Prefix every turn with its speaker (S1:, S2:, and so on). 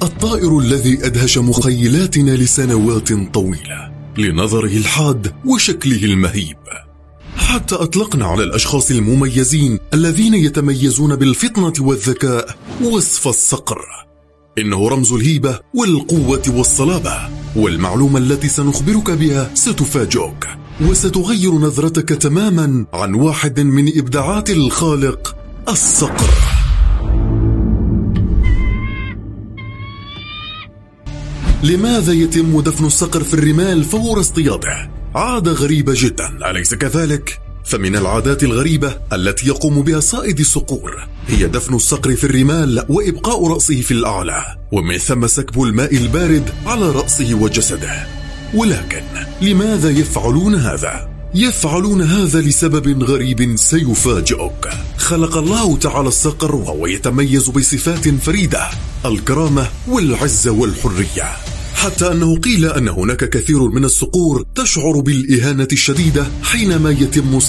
S1: الطائر الذي أدهش مخيلاتنا لسنوات طويلة لنظره الحاد وشكله المهيب، حتى أطلقنا على الأشخاص المميزين الذين يتميزون بالفطنة والذكاء وصف الصقر. إنه رمز الهيبة والقوة والصلابة، والمعلومة التي سنخبرك بها ستفاجئك وستغير نظرتك تماما عن واحد من إبداعات الخالق، الصقر. لماذا يتم دفن الصقر في الرمال فور اصطياده؟ عادة غريبة جدا، أليس كذلك؟ فمن العادات الغريبة التي يقوم بها صائد الصقور هي دفن الصقر في الرمال وإبقاء رأسه في الأعلى، ومن ثم سكب الماء البارد على رأسه وجسده. ولكن لماذا يفعلون هذا؟ يفعلون هذا لسبب غريب سيفاجئك. خلق الله تعالى الصقر وهو يتميز بصفات فريدة، الكرامة والعزة والحرية، حتى أنه قيل أن هناك كثير من الصقور تشعر بالإهانة الشديدة حينما يتم